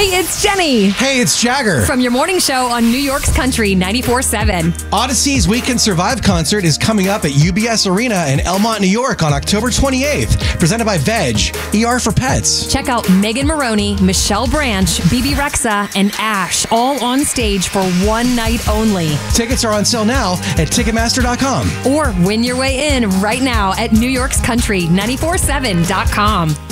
Hey, it's Jenny. Hey, it's Jagger. From your morning show on New York's Country 94.7. Odyssey's We Can Survive concert is coming up at UBS Arena in Elmont, New York on October 28th. Presented by Veg, ER for Pets. Check out Megan Maroney, Michelle Branch, BB Rexa, and Ash all on stage for one night only. Tickets are on sale now at Ticketmaster.com. Or win your way in right now at NewYork's Country 94.7.com.